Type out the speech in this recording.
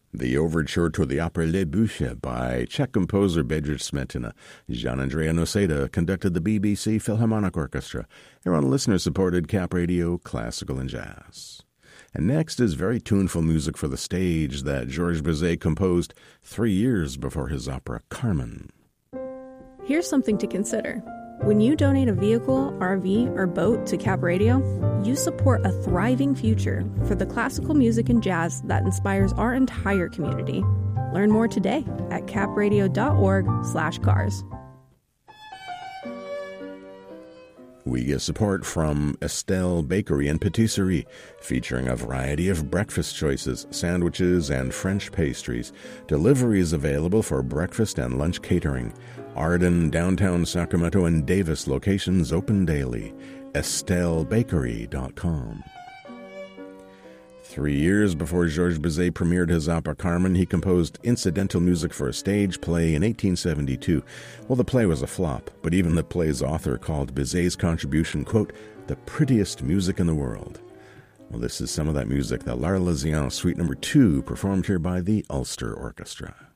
The overture to the opera Les Bûches by Czech composer Bedřich Smetana. Gian-Andrea Noseda conducted the BBC Philharmonic Orchestra. Here on listener-supported Cap Radio, Classical and Jazz. And next is very tuneful music for the stage that Georges Bizet composed 3 years before his opera Carmen. Here's something to consider. When you donate a vehicle, RV, or boat to Cap Radio, you support a thriving future for the classical music and jazz that inspires our entire community. Learn more today at capradio.org/cars. We get support from Estelle Bakery and Patisserie, featuring a variety of breakfast choices, sandwiches, and French pastries. Delivery is available for breakfast and lunch catering. Arden, downtown Sacramento, and Davis locations open daily. EstelleBakery.com. 3 years before Georges Bizet premiered his opera Carmen, he composed incidental music for a stage play in 1872. Well, the play was a flop, but even the play's author called Bizet's contribution, quote, the prettiest music in the world. Well, this is some of that music, the L'Arlésienne Suite No. 2, performed here by the Ulster Orchestra.